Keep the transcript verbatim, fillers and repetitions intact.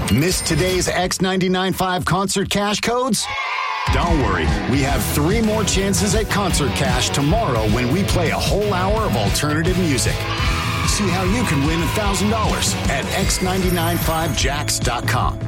Missed today's X ninety-nine point five Concert Cash codes? Don't worry, we have three more chances at Concert Cash tomorrow when we play a whole hour of alternative music. See how you can win one thousand dollars at x nine nine five jacks dot com.